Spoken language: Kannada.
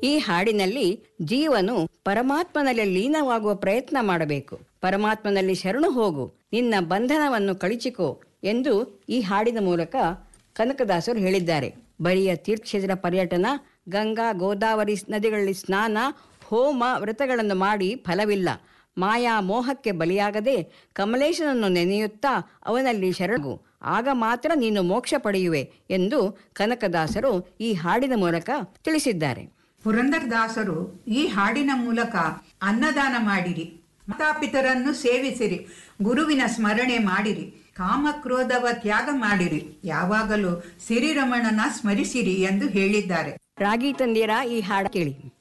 ಈ ಹಾಡಿನಲ್ಲಿ ಜೀವನು ಪರಮಾತ್ಮನಲ್ಲಿ ಲೀನವಾಗುವ ಪ್ರಯತ್ನ ಮಾಡಬೇಕು. ಪರಮಾತ್ಮನಲ್ಲಿ ಶರಣು ಹೋಗು, ನಿನ್ನ ಬಂಧನವನ್ನು ಕಳಿಚಿಕೋ ಎಂದು ಈ ಹಾಡಿನ ಮೂಲಕ ಕನಕದಾಸರು ಹೇಳಿದ್ದಾರೆ. ಬರಿಯ ತೀರ್ಥಕ್ಷೇತ್ರ ಪರ್ಯಟನ, ಗಂಗಾ ಗೋದಾವರಿ ನದಿಗಳಲ್ಲಿ ಸ್ನಾನ, ಹೋಮ ವ್ರತಗಳನ್ನು ಮಾಡಿ ಫಲವಿಲ್ಲ. ಮಾಯಾ ಮೋಹಕ್ಕೆ ಬಲಿಯಾಗದೆ ಕಮಲೇಶನನ್ನು ನೆನೆಯುತ್ತಾ ಅವನಲ್ಲಿ ಶರಣು, ಆಗ ಮಾತ್ರ ನೀನು ಮೋಕ್ಷ ಪಡೆಯುವೆ ಎಂದು ಕನಕದಾಸರು ಈ ಹಾಡಿನ ಮೂಲಕ ತಿಳಿಸಿದ್ದಾರೆ. ಪುರಂದರದಾಸರು ಈ ಹಾಡಿನ ಮೂಲಕ ಅನ್ನದಾನ ಮಾಡಿರಿ, ಮಾತಾಪಿತರನ್ನು ಸೇವಿಸಿರಿ, ಗುರುವಿನ ಸ್ಮರಣೆ ಮಾಡಿರಿ, ಕಾಮಕ್ರೋಧವ ತ್ಯಾಗ ಮಾಡಿರಿ, ಯಾವಾಗಲೂ ಸಿರಿರಮಣನ ಸ್ಮರಿಸಿರಿ ಎಂದು ಹೇಳಿದ್ದಾರೆ. ರಾಗಿ ತಂದಿರಾ ಈ ಹಾಡು ಕೇಳಿ.